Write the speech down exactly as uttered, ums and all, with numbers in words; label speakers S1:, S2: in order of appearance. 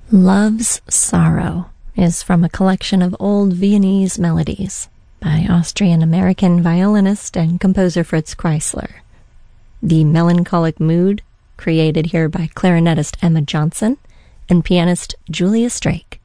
S1: Love's Sorrow is from a collection of old Viennese melodies by Austrian-American violinist and composer Fritz Kreisler. The melancholic mood created here by clarinetist Emma Johnson and pianist Julia Strake